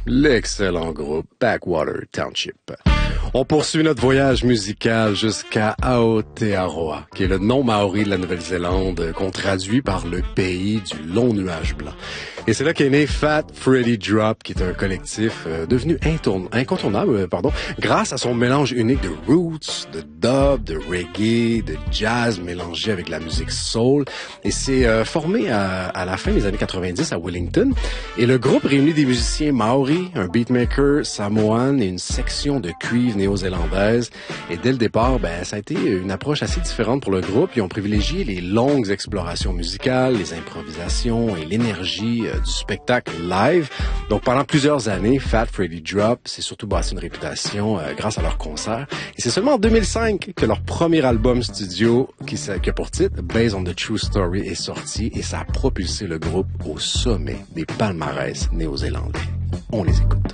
l'excellent groupe Backwater Township. On poursuit notre voyage musical jusqu'à Aotearoa, qui est le nom maori de la Nouvelle-Zélande, qu'on traduit par le pays du long nuage blanc. Et c'est là qu'est né Fat Freddy Drop, qui est un collectif devenu incontournable, grâce à son mélange unique de roots, de dub, de reggae, de jazz mélangé avec la musique soul. Et c'est formé à la fin des années 90 à Wellington. Et le groupe réunit des musiciens maoris, un beatmaker samoan et une section de cuivre néo-zélandaise. Et dès le départ, ça a été une approche assez différente pour le groupe. Ils ont privilégié les longues explorations musicales, les improvisations et l'énergie du spectacle live. Donc pendant plusieurs années, Fat Freddy Drop s'est surtout bâti une réputation grâce à leurs concerts. Et c'est seulement en 2005 que leur premier album studio, qui a pour titre Based on the True Story, est sorti et ça a propulsé le groupe au sommet des palmarès néo-zélandais. On les écoute.